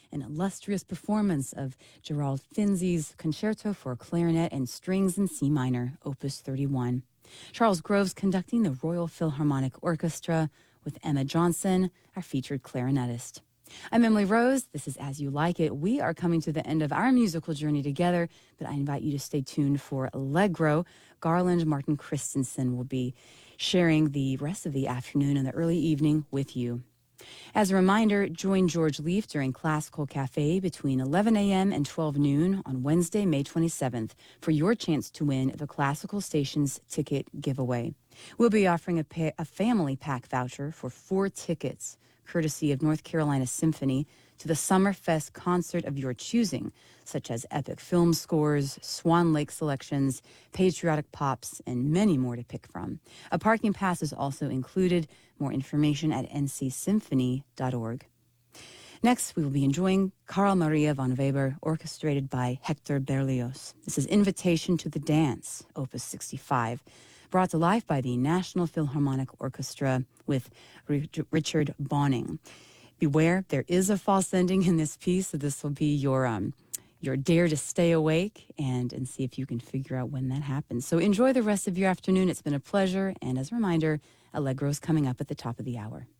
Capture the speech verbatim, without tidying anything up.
an illustrious performance of Gerald Finzi's Concerto for Clarinet and Strings in C minor, Opus thirty-one. Charles Groves conducting the Royal Philharmonic Orchestra with Emma Johnson, our featured clarinetist. I'm Emily Rose. This is As You Like It. We are coming to the end of our musical journey together, but I invite you to stay tuned for Allegro. Garland Martin Christensen will be sharing the rest of the afternoon and the early evening with you. As a reminder, join George Leaf during Classical Cafe between eleven a.m. and twelve noon on Wednesday, May twenty-seventh, for your chance to win the Classical Stations ticket giveaway. We'll be offering a, pa- a family pack voucher for four tickets, courtesy of North Carolina Symphony, to the Summerfest concert of your choosing, such as epic film scores, Swan Lake selections, patriotic pops, and many more to pick from. A parking pass is also included. More information at n c symphony dot org. Next, we will be enjoying Carl Maria von Weber, orchestrated by Hector Berlioz. This is Invitation to the Dance, Opus sixty-five, brought to life by the National Philharmonic Orchestra with Richard Bonning. Beware, there is a false ending in this piece, so this will be your um, your dare to stay awake and, and see if you can figure out when that happens. So enjoy the rest of your afternoon. It's been a pleasure, and as a reminder, Allegro's coming up at the top of the hour.